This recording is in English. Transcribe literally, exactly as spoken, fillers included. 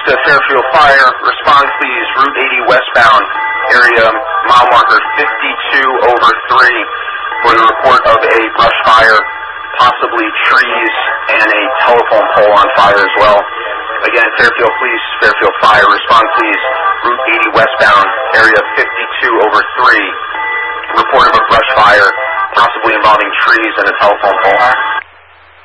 to Fairfield Fire. Respond please, Route eighty westbound, area mile marker fifty-two over three for the report of a brush fire, possibly trees, and a telephone pole on fire as well. Again, Fairfield Police, Fairfield Fire, respond please, Route eighty westbound, area fifty-two over three. Report of a brush fire, possibly involving trees and a telephone pole.